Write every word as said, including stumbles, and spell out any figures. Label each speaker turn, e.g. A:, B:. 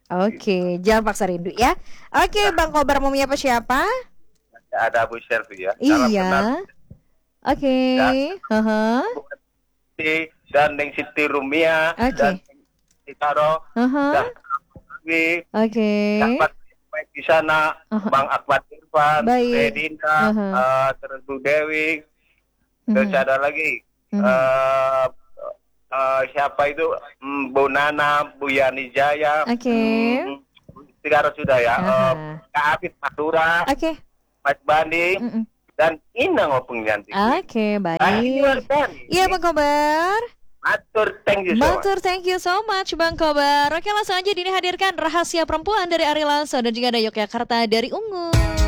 A: Oke, jangan paksa rindu ya. Oke, Bang Kobar mau menyapa siapa?
B: Ada Bu Shelfie ya. Salam kenal.
A: Iya. Oke.
B: Dan
A: Heeh.
B: Siti dan Neng Siti Rumia dan
A: Oke.
B: Siti Taro
A: Heeh.
B: dan Kami
A: Oke.
B: dapat baik di sana
A: Heeh.
B: Bang Akbar Irfan,
A: Baik.
B: Redinta,
A: Heeh.
B: uh, terus Bu Dewi, terus
A: Mhm.
B: ada lagi
A: Mhm.
B: uh, uh, siapa itu mm, Bu Nana, Bu Yani Jaya,
A: Oke.
B: mm, tiga sudah ya. Uh,
A: Aha.
B: Kak Afif Madura,
A: Oke.
B: Mas Bandi
A: Mm-mm.
B: dan Inang Opung Yanti.
A: Oke,
B: Ah, ini
A: baik. Iya, Bang Kobar.
B: Matur, thank you so much.
A: Matur, thank you so much Bang Kobar. Oke, langsung aja Dini hadirkan Rahasia Perempuan dari Ari Lasso dan juga ada Yogyakarta dari Ungu.